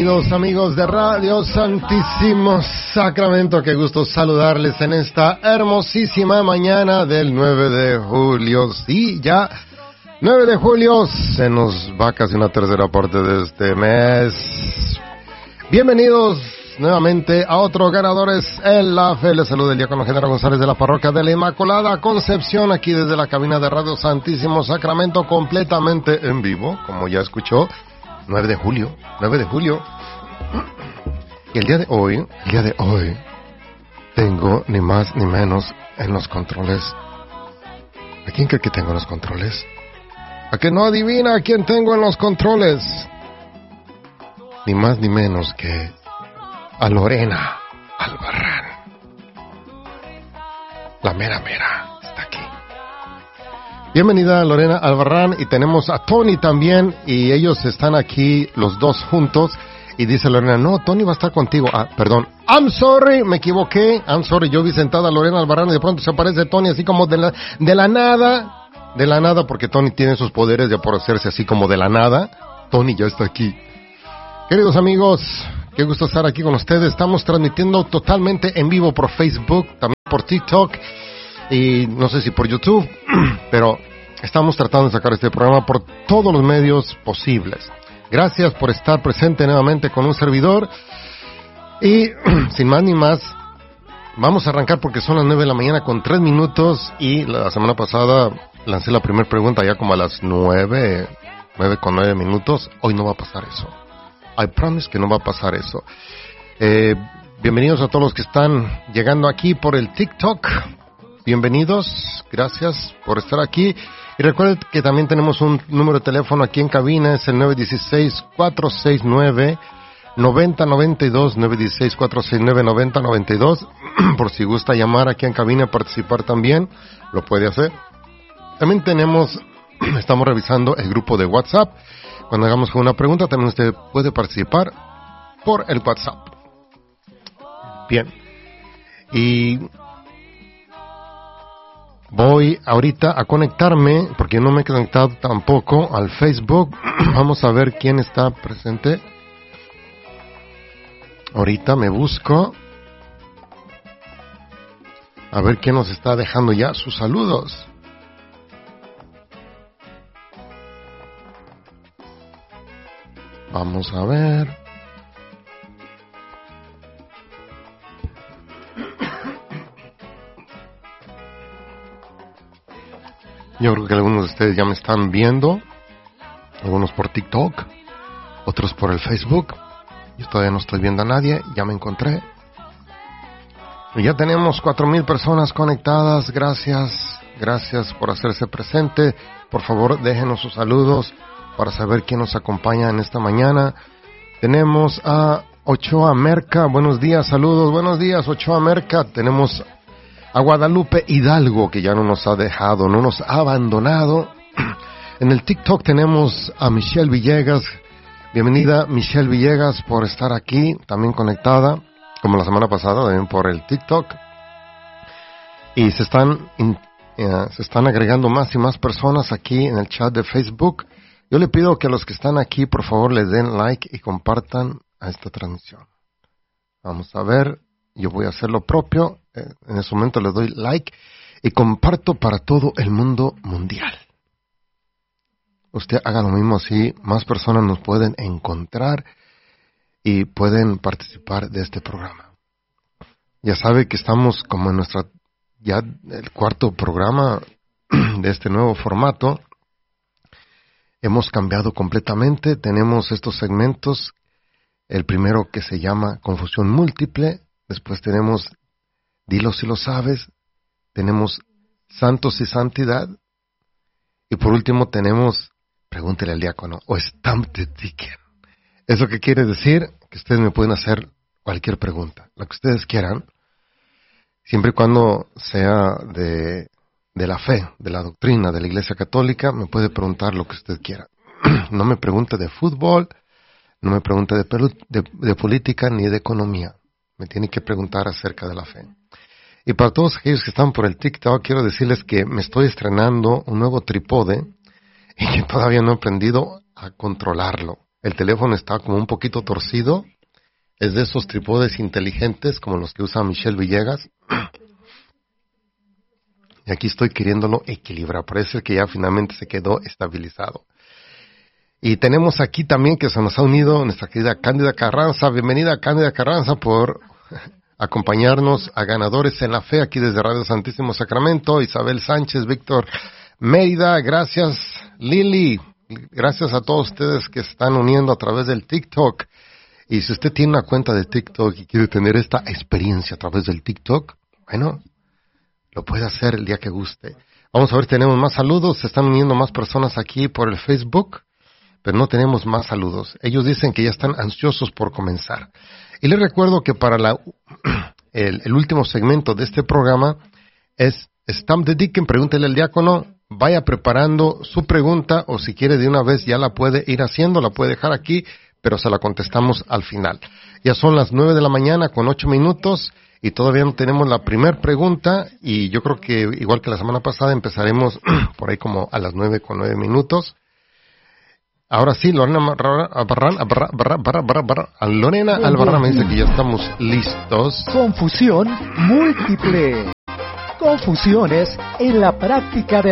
Queridos amigos de Radio Santísimo Sacramento, qué gusto saludarles en esta hermosísima mañana del 9 de julio. Sí, ya 9 de julio, se nos va casi una tercera parte de este mes. Bienvenidos nuevamente a otro Ganadores en la Fe. Les saluda el diácono general González de la Parroquia de la Inmaculada Concepción, aquí desde la cabina de Radio Santísimo Sacramento, completamente en vivo, como ya escuchó. 9 de julio. Y el día de hoy, tengo ni más ni menos en los controles. ¿A quién cree que tengo en los controles? ¿A que no adivina a quién tengo en los controles? Ni más ni menos que a Lorena Albarrán. La mera está aquí. Bienvenida Lorena Albarrán, y tenemos a Tony también, y ellos están aquí los dos juntos, y dice Lorena, no, Tony va a estar contigo. Perdón, I'm sorry, me equivoqué, yo vi sentada a Lorena Albarrán y de pronto se aparece Tony así como de la nada, porque Tony tiene sus poderes de aparecerse así como de la nada. Tony ya está aquí. Queridos amigos, qué gusto estar aquí con ustedes. Estamos transmitiendo totalmente en vivo por Facebook, también por TikTok, y no sé si por YouTube, pero estamos tratando de sacar este programa por todos los medios posibles. Gracias por estar presente nuevamente con un servidor. Y sin más ni más, vamos a arrancar porque son las 9 de la mañana con 3 minutos. Y la semana pasada lancé la primera pregunta ya como a las 9 con 9 minutos. Hoy no va a pasar eso. I promise que no va a pasar eso. Bienvenidos a todos los que están llegando aquí por el TikTok. Bienvenidos, gracias por estar aquí. Y recuerden que también tenemos un número de teléfono aquí en cabina, es el 916-469-9092, 916-469-9092, por si gusta llamar aquí en cabina, participar también, lo puede hacer. También estamos revisando el grupo de WhatsApp. Cuando hagamos una pregunta, también usted puede participar por el WhatsApp. Bien. Y voy ahorita a conectarme, porque no me he conectado tampoco al Facebook. Vamos a ver quién está presente. Ahorita me busco. A ver quién nos está dejando ya sus saludos. Vamos a ver. Yo creo que algunos de ustedes ya me están viendo, algunos por TikTok, otros por el Facebook. Yo todavía no estoy viendo a nadie, ya me encontré. Y ya tenemos 4,000 personas conectadas, gracias por hacerse presente. Por favor, déjenos sus saludos para saber quién nos acompaña en esta mañana. Tenemos a Ochoa Merca, buenos días, saludos, buenos días Ochoa Merca. Tenemos a Guadalupe Hidalgo, que ya no nos ha dejado, no nos ha abandonado. En el TikTok tenemos a Michelle Villegas. Bienvenida Michelle Villegas por estar aquí, también conectada, como la semana pasada, también por el TikTok. Y se están agregando más y más personas aquí en el chat de Facebook. Yo le pido que a los que están aquí, por favor, les den like y compartan a esta transmisión. Vamos a ver, yo voy a hacer lo propio. En ese momento le doy like y comparto para todo el mundo mundial. Usted haga lo mismo, así más personas nos pueden encontrar y pueden participar de este programa. Ya sabe que estamos como en ya el cuarto programa de este nuevo formato. Hemos cambiado completamente, tenemos estos segmentos, el primero que se llama Confusión Múltiple, después tenemos Dilo si lo sabes, tenemos Santos y Santidad, y por último tenemos Pregúntele al diácono, o Stamp the Deacon. ¿Eso qué quiere decir? Que ustedes me pueden hacer cualquier pregunta, lo que ustedes quieran, siempre y cuando sea de la fe, de la doctrina de la Iglesia Católica, me puede preguntar lo que usted quiera. No me pregunte de fútbol, no me pregunte de política ni de economía. Me tiene que preguntar acerca de la fe. Y para todos aquellos que están por el TikTok, quiero decirles que me estoy estrenando un nuevo trípode y que todavía no he aprendido a controlarlo. El teléfono está como un poquito torcido. Es de esos trípodes inteligentes como los que usa Michelle Villegas. Y aquí estoy queriéndolo equilibrar. Parece que ya finalmente se quedó estabilizado. Y tenemos aquí también que se nos ha unido nuestra querida Cándida Carranza. Bienvenida, Cándida Carranza, por acompañarnos a Ganadores en la Fe aquí desde Radio Santísimo Sacramento. Isabel Sánchez, Víctor Mérida, gracias. Lili, gracias a todos ustedes que se están uniendo a través del TikTok. Y si usted tiene una cuenta de TikTok y quiere tener esta experiencia a través del TikTok, bueno, lo puede hacer el día que guste. Vamos a ver, tenemos más saludos. Se están uniendo más personas aquí por el Facebook, pero no tenemos más saludos. Ellos dicen que ya están ansiosos por comenzar. Y les recuerdo que para el último segmento de este programa es Stamp the Deacon, pregúntele al diácono. Vaya preparando su pregunta, o si quiere de una vez ya la puede ir haciendo, la puede dejar aquí, pero se la contestamos al final. Ya son las 9 de la mañana con 8 minutos y todavía no tenemos la primer pregunta, y yo creo que igual que la semana pasada empezaremos por ahí como a las 9 con 9 minutos. Ahora sí, Lorena Albarrán me dice que ya estamos listos. Confusión múltiple. Confusiones en la práctica de